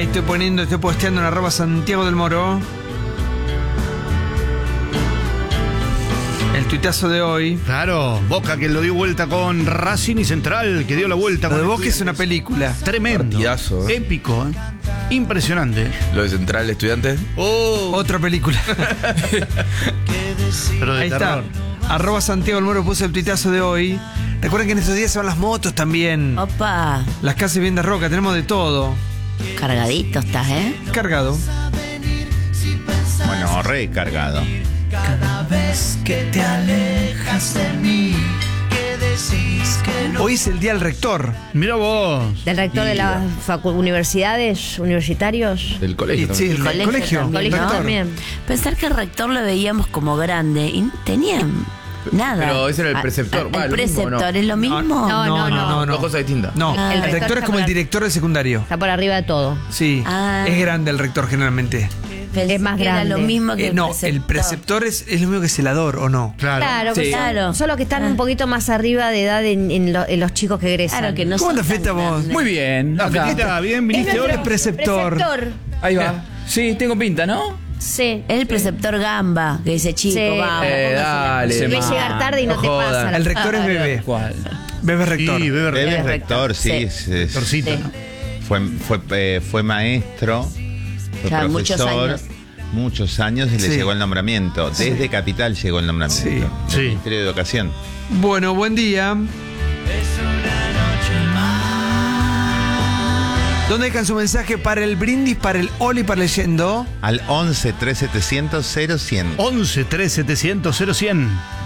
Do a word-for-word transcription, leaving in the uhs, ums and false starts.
Ahí estoy poniendo, estoy posteando en arroba Santiago del Moro. El tuitazo de hoy. Claro, Boca que lo dio vuelta con Racing y Central, que dio la vuelta Lo con de Boca es una película. Tremendo. Partidazo, ¿eh? Épico, ¿eh? Impresionante. Lo de Central Estudiantes. Oh, Otra película. pero de Ahí terror. está. Arroba Santiago del Moro puso el tuitazo de hoy. Recuerden que en estos días se van las motos también. Opa, Las casas bien de roca, tenemos de todo. cargadito estás, ¿eh? Cargado. Bueno, recargado. Cada vez que te alejas de mí, que decís que no. Hoy es el día del rector. Mira vos. Del rector de las facu- universidades, universitarios. Del colegio. Y, sí, el, colegio colegio. también, Colegio rector. también. Pensar que el rector lo veíamos como grande y no tenían nada. Pero ese era el A- preceptor. a- Va, El lo mismo, preceptor ¿no? es lo mismo. No, no, no. Dos cosas distintas. No, Ah. el, El rector, rector es como el está por- director del secundario. Está por arriba de todo. Sí, Ah. es grande el rector generalmente. Pensé es más que grande. Era lo mismo que Eh, el no, preceptor. el preceptor es, es lo mismo que celador, ¿o no? Claro. Claro, pues Sí. son- Claro. solo que están Ah. un poquito más arriba de edad en, en lo- en los chicos que egresan. Claro que no ¿Cómo son andas, Feta, tan vos? grandes. Muy bien. La acá. Fetita, bien, viniste Él hoy. es preceptor. Preceptor. Ahí va. Sí, tengo pinta, ¿no? Sí. Es el preceptor Gamba, que dice chico, Sí. vamos. Eh, póngase la- dale. Se ve ma. llegar tarde y no te jodan. pasa la- El rector es bebé. ¿Cuál? Bebé rector. Sí, bebé Bebé rector. rector, sí. Sí. es- es- Rectorcito, Sí. ¿no? Fue, fue, eh, fue maestro, fue Claro, muchos profesor, años. muchos años y le Sí. llegó el nombramiento. Desde Capital llegó el nombramiento. Sí. del Sí. Ministerio de Educación. Bueno, buen día. ¿Dónde dejan su mensaje para el brindis, para el Oli, para leyendo? Al once, tres, setecientos, cero, cien. once, tres, setecientos, cero, cien.